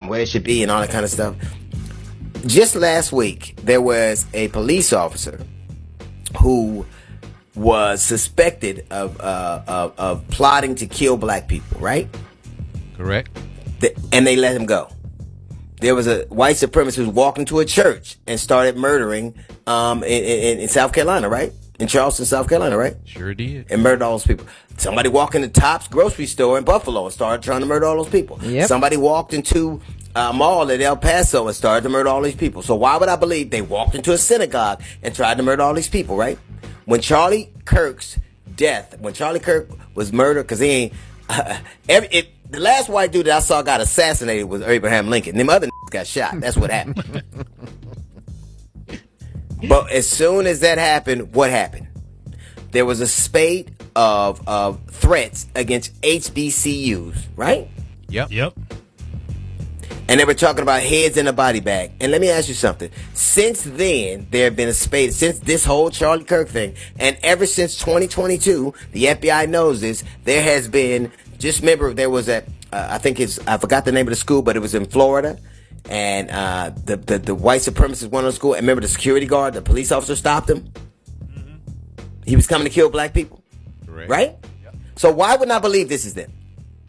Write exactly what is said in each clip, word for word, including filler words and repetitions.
where it should be and all that kind of stuff. Just last week, there was a police officer who was suspected of uh, of, of plotting to kill black people, right? Correct. The, and they let him go. There was a white supremacist who walked into a church and started murdering um, in, in, in South Carolina, right? In Charleston, South Carolina, right? Sure did. And murdered all those people. Somebody walked into Tops grocery store in Buffalo and started trying to murder all those people. Yep. Somebody walked into a mall at El Paso and started to murder all these people. So why would I believe they walked into a synagogue and tried to murder all these people, right? When Charlie Kirk's death, when Charlie Kirk was murdered, because he ain't, uh, every, it, the last white dude that I saw got assassinated was Abraham Lincoln. Them other got shot. That's what happened. But as soon as that happened, what happened? There was a spate of, of threats against H B C Us, right? Yep. Yep. And they were talking about heads in a body bag. And let me ask you something. Since then, there have been a spate, since this whole Charlie Kirk thing, and ever since twenty twenty-two, the F B I knows this, there has been, just remember, there was a, uh, I think it's, I forgot the name of the school, but it was in Florida. And uh, the, the, the white supremacist went on the school. And remember the security guard, the police officer stopped him? Mm-hmm. He was coming to kill black people. Correct. Right? Yep. So why would I believe this is them?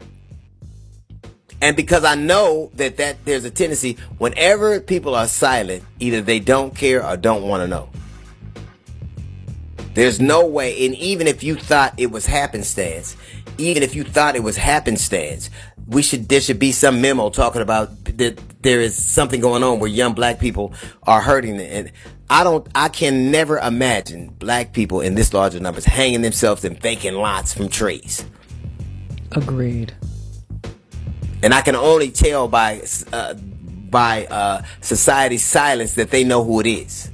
And because I know that, that there's a tendency, whenever people are silent, either they don't care or don't want to know. There's no way, and even if you thought it was happenstance, even if you thought it was happenstance, we should there should be some memo talking about that there is something going on where young black people are hurting. And I don't, I can never imagine black people in this larger numbers hanging themselves in vacant lots from trees. Agreed. And I can only tell by uh, by uh, society's silence that they know who it is.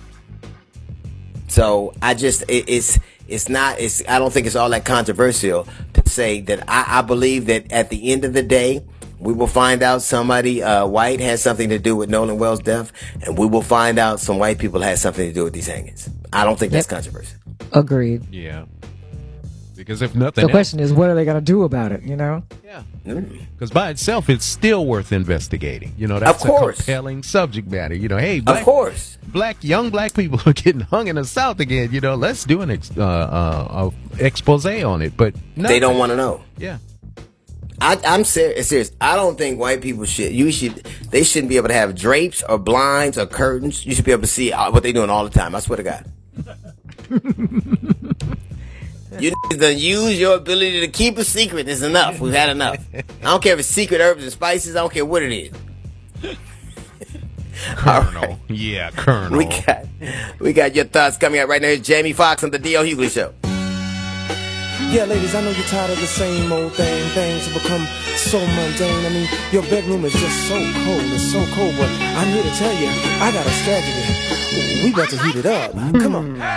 So I just it, it's it's not it's I don't think it's all that controversial to say that I, I believe that at the end of the day we will find out somebody uh, white has something to do with Nolan Wells' death, and we will find out some white people had something to do with these hangings. I don't think yep. that's controversial. Agreed. Yeah. Because if nothing the else, question is, what are they going to do about it, you know? Yeah. Because by itself, it's still worth investigating. You know, that's of course. a compelling subject matter. You know, hey, black, of course. black young black people are getting hung in the South again. You know, let's do an ex, uh, uh, expose on it. But nothing. They don't want to know. Yeah. I, I'm ser- serious. I don't think white people should. You should. They shouldn't be able to have drapes or blinds or curtains. You should be able to see what they're doing all the time. I swear to God. You need to use your ability to keep a secret. It's enough. We've had enough. I don't care if it's secret herbs and spices. I don't care what it is. Colonel. Right. Yeah, Colonel. We got, we got your thoughts coming out right now. Here's Jamie Foxx on the D L Hughley Show. Yeah, ladies, I know you're tired of the same old thing. Things have become so mundane. I mean, your bedroom is just so cold. It's so cold, but I'm here to tell you, I got a strategy. We got to heat it up. Come on.